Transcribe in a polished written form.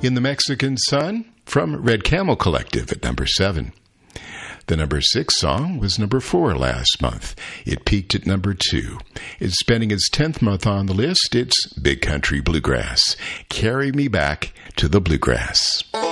In the Mexican Sun from Red Camel Collective at number 7. The number 6 song was number 4 last month. It peaked at number 2. It's spending its 10th month on the list. It's Big Country Bluegrass. Carry Me Back to the Bluegrass.